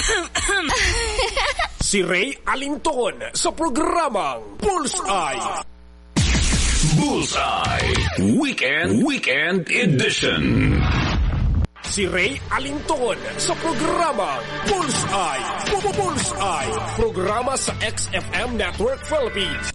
Si Ray Alinton sa programang Bullseye. Bullseye Weekend Edition. Si Ray Alinton sa programang Bullseye. Bullseye. Programa sa XFM Network Philippines.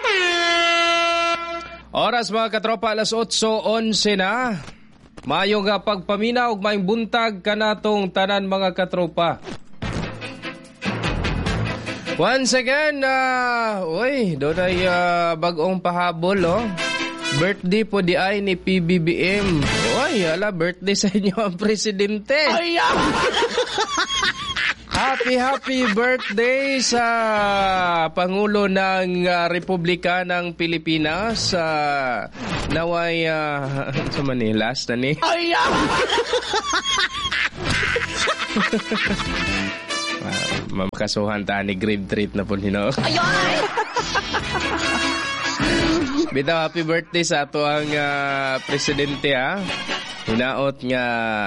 Oras mga katropa, alas 8:11 na. Maayong nga pagpaminaw ug maayong buntag kanatong tanan mga katropa. Once again, doon ay bagong pahabol, oh. Birthday po di ay ni PBBM. Uy, birthday sa inyo ang presidente. Happy birthday sa Pangulo ng Republika ng Pilipinas. Naway sa Manila, last na ni. Mamakasuhan ta ni grade treat na po nino. Bitaw, happy birthday sa ato ang presidente, ha. Hinaot nga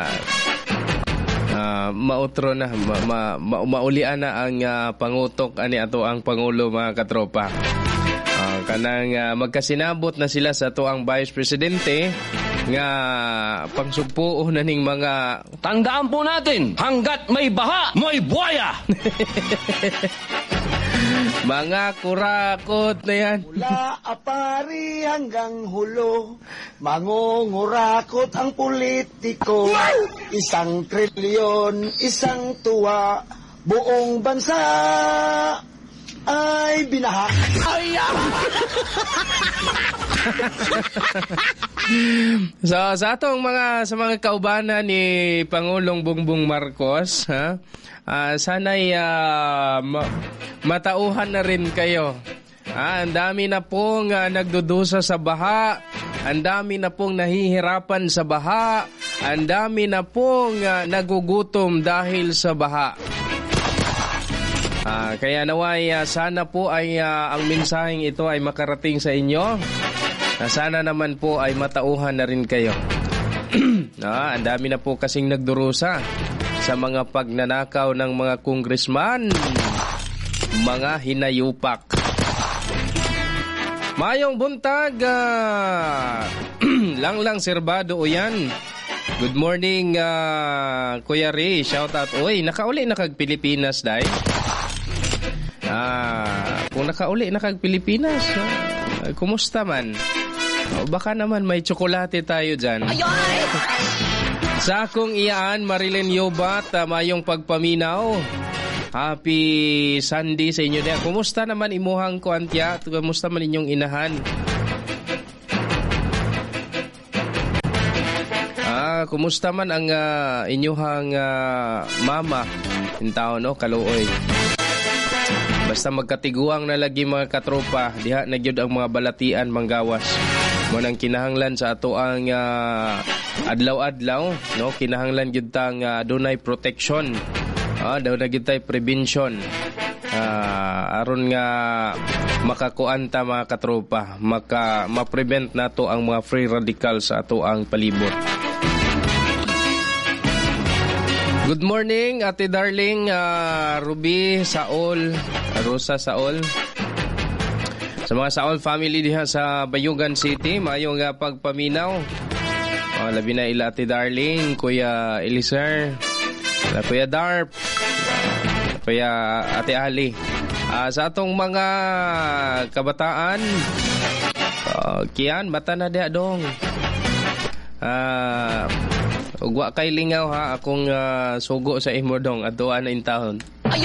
mautro na maulian na ang pangutok ani ato ang pangulo mga katropa. Kanang magkasinabot na sila sa ato ang vice presidente nga pangsugpuo na ning mga tandaan po natin, hanggat may baha, may buhaya. Mga kurakot na yan. Mula apari hanggang hulo, mangungurakot ang politiko. 1 trilyon, isang tuwa, buong bansa ay binaha. So sa atong mga kaubanan ni Pangulong Bongbong Marcos, ha? Sana'y matauhan na rin kayo. Ang dami na pong nagdudusa sa baha. Ang dami na pong nahihirapan sa baha. Ang dami na pong nagugutom dahil sa baha. Kaya naway sana po ay ang mensaheng ito ay makarating sa inyo. Sana naman po ay matauhan na rin kayo. Ang dami na po kasing nagdurusa sa mga pagnanakaw ng mga congressman, mga hinayupak. Mayong buntag, lang serbado o yan. Good morning, Kuya Ray. Shout out. Uy, nakauli na kag Pilipinas, day. Kung nakauli na kag Pilipinas, kumusta man? Baka naman may tsokolate tayo dyan. Sa akong iyaan, Marilyn Yobat, mayong pagpaminaw. Happy Sunday sa inyo. Kumusta naman imuhang kuantya? Kumusta man inyong inahan? Kumusta man ang inyuhang mama? Intaon, no? Kaluoy. Basta magkatiguang na lagi mga katropa, diha na gyud ang mga balatian manggawas. Mo nang kinahanglan sa ato ang adlaw-adlaw, no? Kinahanglan gyud tang dunay protection. Daw na gyud tay prevention. Aron nga makakuanta mga katropa, ma-prevent nato ang mga free radicals sa ato ang palibot. Good morning, Ate Darling, Ruby, Saul, Rosa Saul. Sa mga Saul family diha sa Bayugan City, mayong pagpaminaw. Labi na ila Ate Darling, Kuya Eliser, Kuya Darp, Kuya Ate Ali. Sa atong mga kabataan, kiyan, mata na diha dong. Ugwa kay lingaw ha, akong sugo sa imo dong, aduan na intahon.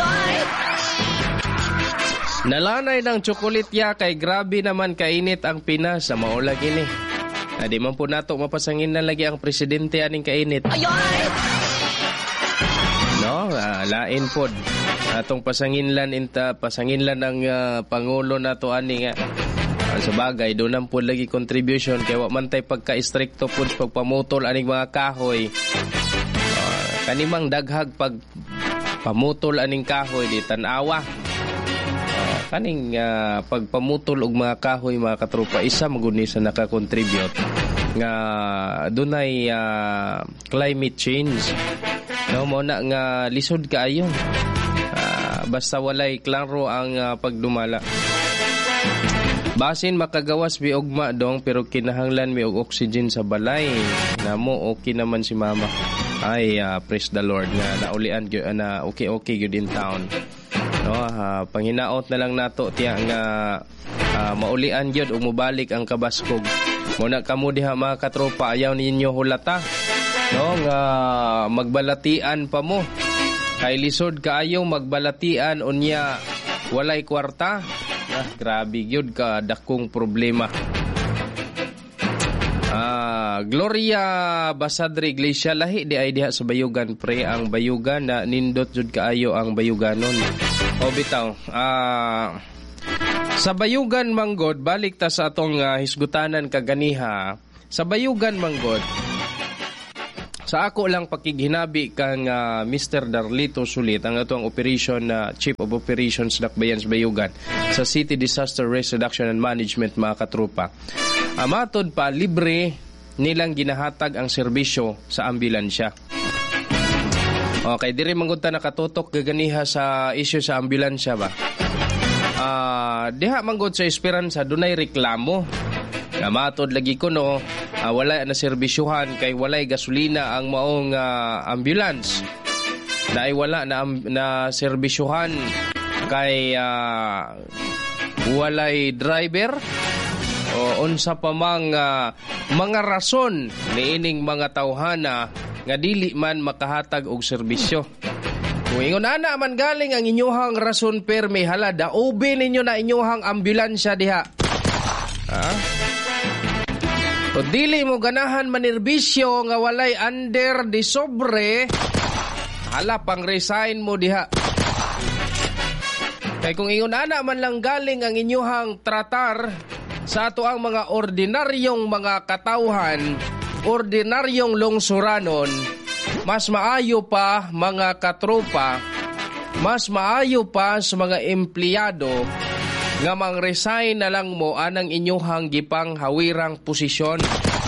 Nalanay ng tsokolitya kay grabe naman kainit ang Pinas sa maulag ini. Di man po nato mapasangin na lagi ang presidente aning kainit. No, lain pod. Atong pasanginlan ang pangulo nato ani nga. Sa bagay, doon lang po lagi contribution kaya wa man tay pagka-istrikto po sa pagpamutol aning mga kahoy. Kanimang daghag pag pamutol aning kahoy di tanawa. Kaning pagpamutol og mga kahoy mga katropa, isa maguni sa naka-contribute nga dunay climate change. No, mo na nga lisod kaayo. Basta walay klaro ang pagdumala. Basin makagawas mi ugma dong pero kinahanglan mi og oxygen sa balay. Namo okay naman si mama. Ay praise the Lord nga naulian gyud na okay gyud in town. No, panghinaot na lang nato tiya nga maulian gyud ug mobalik ang kabaskog. Muna kamo diha mga katropa ayaw ninyo hulata. No, nga magbalatian pa mo. Kay lisod kaayo magbalatian unya walay kwarta. Grabe gyud ka dakong problema. Gloria Basadre Iglesia lahi di ay diha sa Bayugan pre ang Bayugan na nindot jud kaayo ang Bayuganon. O bitaw. Sa Bayugan manggod balik ta sa atong hisgutanan kaganiha. Sa Bayugan manggod sa ako lang pakighinabi kang Mr. Darlito Sulit ang atong operation Chief of Operations Dakbayan sa Bayugan sa City Disaster Risk Reduction and Management mga katropa. Matod pa libre nilang ginahatag ang serbisyo sa ambulansya. Okay, diri manggod ta nakatutok gaganiha sa issue sa ambulansya ba. Diha manggod sa Esperanza dunay reklamo. Matod lagi ko no, wala na serbisyuhan kay walay gasolina ang maong ambulance. Dahil wala na serbisyuhan kay walay driver o unsa pa mang mga rason niining mga tawhana nga dili man makahatag og serbisyo. Kung ingon ana man galing ang inyohang rason perme hala daobe ninyo na inyohang ambulansya diha. O dili mo ganahan manirbisyo nga walay under di sobre, hala pang resign mo diha. Kay kung ingon ana man lang galing ang inyuhang tratar sa ato ang mga ordinaryong mga katawhan, ordinaryong lungsuranon, mas maayo pa mga katropa, mas maayo pa sa mga empleyado nga mang-resign na lang mo anang inyuhang gipang hawirang posisyon.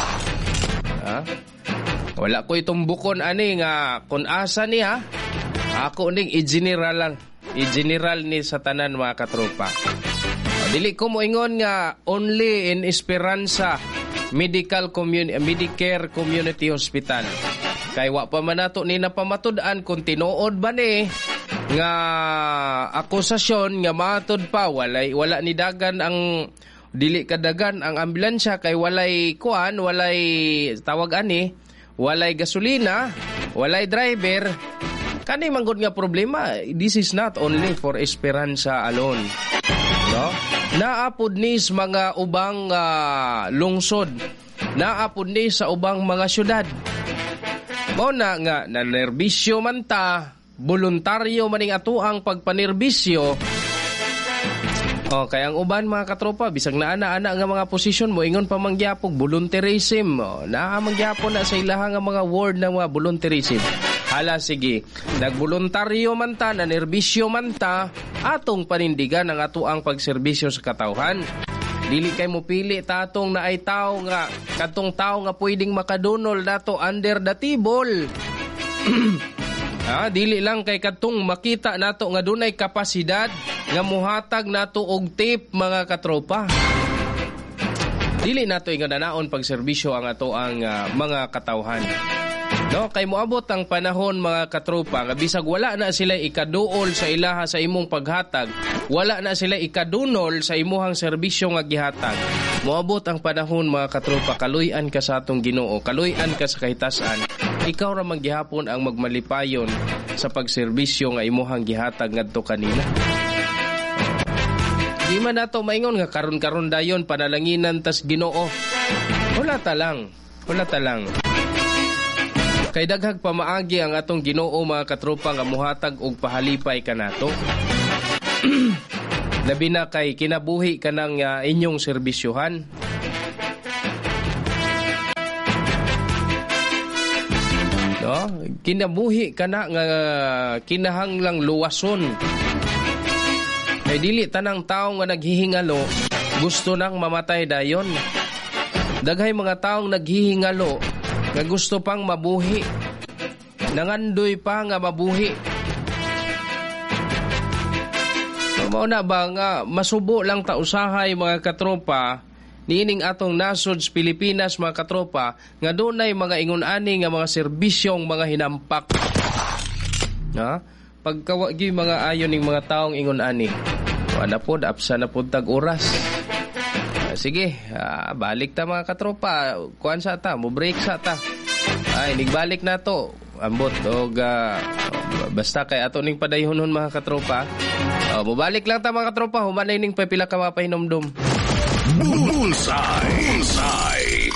Wala ko itong bukon ani nga kung asa niya, ako ning i-general ni sa tanan mga katropa. Dili ko mo ingon nga only in Esperanza Medicare Community Hospital. Kay wa pa man nato ni napamatud-an kung tinuod ba ni nga akusasyon nga matod pa wala ni dagan ang dili kadagan ang ambulansya kay walay tawag ani walay gasolina, walay driver. Kani manggod nga problema, this is not only for Esperanza alone. No? Naapod ni sa mga ubang lungsod, naapod ni sa ubang mga syudad. Mao na nga nanerbisyo man ta, voluntaryo maning atuang pagpanerbisyo. Kaya ang uban mga katropa, bisag na ana nga mga posisyon mo, ingon pa mangyapog volunteerism. Mangyapon na sa ilaha nga mga word na mga volunteerism. Hala sige, nagboluntaryo man ta, nanerbisyo man ta, atong panindigan ang atuang pagserbisyo sa katawhan. Dili kay mo pili tatong na ay tao nga, katong tao nga pwedeng makadunol nato under the table. Dili lang kay katong makita nato nga dunay kapasidad nga muhatag nato og tip mga katropa. Dili nato inganaon pagserbisyo ang ato ang mga katawhan. No, kay moabot ang panahon mga katropa nga bisag wala na sila ikaduol sa ilaha sa imong paghatag, wala na sila ikadunol sa imuhang serbisyo nga gihatag. Moabot ang panahon mga katropa, kaluy-an ka sa atong Ginoo, kaluy-an ka sa kahitasan. Ikaw ra man gihapon ang magmalipayon sa pagserbisyo nga imuhang gihatag ngadto kanina. Di man nato maingon nga karon-karon dayon panalanginan tas Ginoo. Wala ta lang. Kay daghag pamaagi ang atong Ginoo mga katropa nga muhatag og pahalipay kanato. Labi na kay kinabuhi kanang inyong serbisyohan. No, kinabuhi kana nga kinahanglang luwason. Kay dili tanang tawo nga naghihingalo gusto nang mamatay dayon. Daghay mga taong naghihingalo nga gusto pang mabuhi. nangandoy pa nga mabuhi. Mao na ba nga masubo lang ta usahay mga katropa niining atong nasod sa Pilipinas mga katropa nga dunay mga ingon-ani nga mga serbisyong mga hinampak. Ha? Pagkawagi mga ayon ning mga taong ingon-ani. Wala pod apsa na pod tag oras. Sige, balik ta mga katropa. Kuan sa ta, mo break sa ta. Ay, nigbalik na to. Ambot og basta kay ato ning padayhonon mga katropa. Mubalik lang ta mga katropa, humanay ning pila ka mapahinomdom. Bullseye.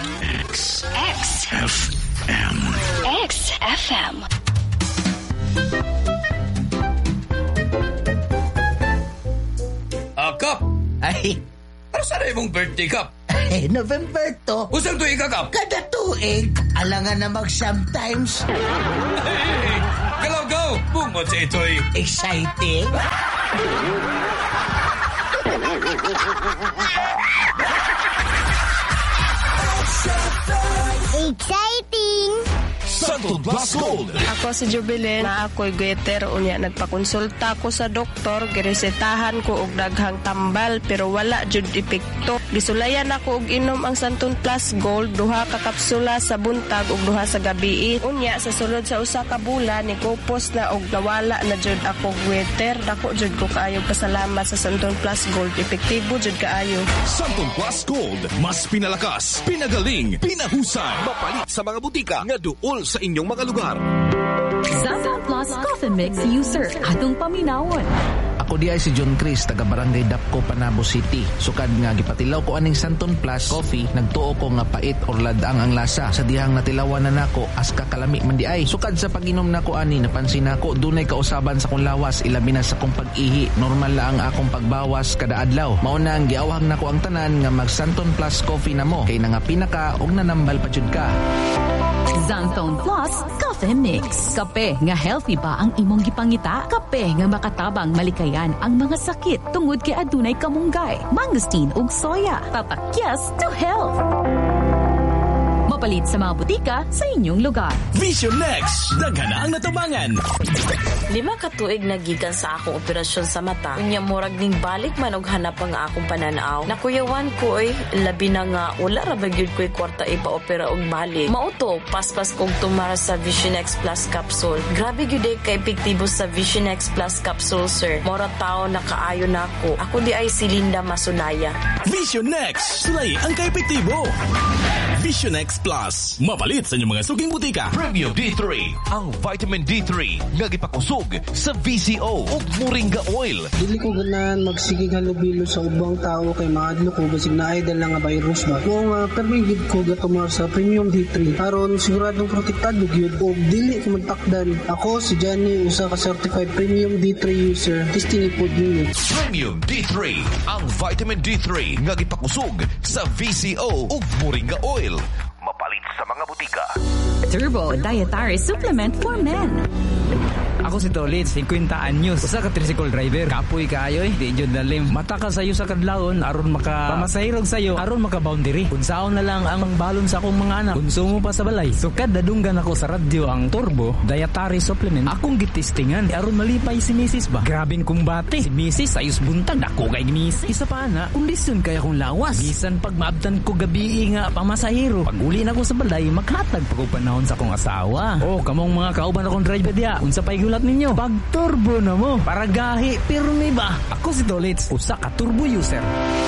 XFM. XFM. Kap! Ay, Ano sana imong birthday, Kap? November to. Usang tuig ka, Kap? Kada tuig, alangan na mag-sometimes. Hey! Galaw-gaw! Bungod sa ito'y... Exciting. Exciting! Santon Plus Gold. Ako si Jubilin, na ako'y gweter, unya nagpakonsulta ko sa doktor, giresetahan ko og daghang tambal, pero wala jud epekto. Gisulayan ako og inom ang Santon Plus Gold, 2 ka kapsula sa buntag ug 2 sa gabi. Unya sa sulod sa usa ka bulan, nikupos na og nawala na jud ako gweter. Dako jud ko kaayo pasalamat sa Santon Plus Gold, epektibo jud kaayo. Santon Plus Gold. Mas pinalakas, pinagaling, pinahusay. Mapalit sa mga butika nga duol sa inyong mga lugar. Santon Plus Coffee Mix user. Atong paminawon. Ako di ay si John Chris, taga Barangay Dapco, Panabo City. Sukad nga gipatilaw ko aning Santon Plus Coffee, nagtuo ko nga pait or ladang ang lasa. Sa dihang natilawan na nako, as kakalami man di ay. Sukad sa pag-inom nako ani, napansin nako dunay kausaban sa kong lawas, ilabi na sa kong pag-ihi. Normal lang ang akong pagbawas kada adlaw. Mao na ang giawhag nako ang tanan nga mag Santon Plus Coffee na mo. Kay nangapina ka og nanambal pa jud ka. Santon Plus Coffee Mix. Kape nga healthy ba ang imong gipangita? Kape nga makatabang malikayan ang mga sakit tungod kay adunay kamunggay, mangosteen ug soya. Tatakyas to health. Mapalit sa mga butika sa inyong lugar. Vision Next. Daghan ang natabangan. 5 ka tuig nagikan sa akong operasyon sa mata. Unya murag ning balik man og hanap ang akong pananaw. Nakuyawan ko labi na nga wala ra ba gyud ko'y kwarta ipa-opera og balik. Mauto paspas kog tumara sa Vision X Plus capsule. Grabe gyud ka epektibo sa Vision X Plus capsule, sir. Mora tawo nakaayo nako. Ako di ay si Linda Masunaya. Vision Next. Sulay ang kaepektibo. Vision X Plus. Mapalit sa inyong mga suging butika. Premium D3. Ang vitamin D3 nga gipakusog sa VCO ug moringa oil. Dili ko ganahan magsigig halubilo sa ubang tao kay maadlo ko basig na ay dala nga virus ba. Kung permigid ko gatumar sa Premium D3 aron siguradong protektado gyud og dili ko magtakdan. Ako si Johnny, usa ka certified Premium D3 user. Testing ipod ninyo. Premium D3. Ang vitamin D3 nga gipakusog sa VCO ug moringa oil. Mapalit sa mga butika. Turbo Dietary Supplement for Men. Ako si Tolit, 50 anyos. Usa ka tricycle driver. Kapoy kaayoy, di jud dalim. Mata ka sayo sa kadlawon aron maka pamasahirog sayo, aron maka boundary. Unsaon na lang ang balon sa akong mga anak. Konsumo pa sa balay. Sukad dadunggan ako sa radyo ang Turbo Dietary Supplement. Akong gitistingan aron malipay si Mrs. ba. Grabing kumbate. Si Mrs. ayos buntag dako kay Mrs. Isa pa na, kondisyon kay akong lawas. Bisan pag maabtan ko gabi nga pamasahiro. Pag uli na ko sa balay, makatag pa ko panahon sa akong asawa. Oh, kamong mga kauban akong driver diya. Unsa pay gulat ninyo? Pag turbo na mo. Para gahi, pirmi ba? Ako si Dolitz, usa ka turbo user.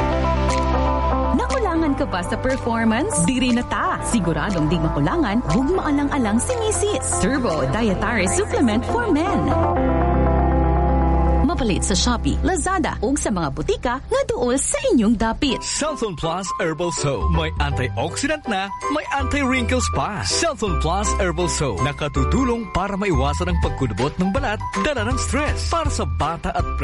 Nakulangan ka ba sa performance? Diri na ta. Siguradong di makulangan, huwag maalang-alang si Mrs. Turbo Dietary Supplement for Men. Mapalit sa Shopee, Lazada, ug sa mga butika nga duol sa inyong dapit. Santon Plus Herbal Soap. May antioxidant na, may anti-wrinkles pa. Santon Plus Herbal Soap. Nakatutulong para maiwasan ang pagkudubot ng balat, dala ng stress. Para sa bata at